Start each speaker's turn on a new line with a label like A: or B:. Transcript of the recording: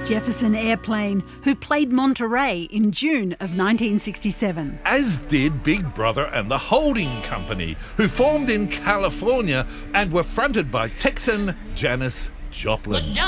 A: Jefferson Airplane, who played Monterey in June of 1967.
B: As did Big Brother and the Holding Company, who formed in California and were fronted by Texan Janis Joplin.